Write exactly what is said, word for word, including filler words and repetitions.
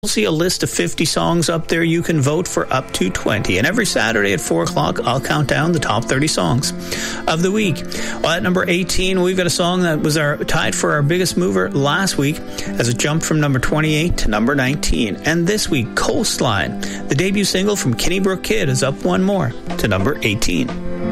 You'll see a list of fifty songs up there. You can vote for up to twenty. And every Saturday at four o'clock, I'll count down the top thirty songs of the week. Well, at number eighteen, we've got a song that was our tied for our biggest mover last week as it jumped from number twenty-eight to number nineteen. And this week, Coastline, the debut single from Kenny Brook Kid, is up one more to number eighteen.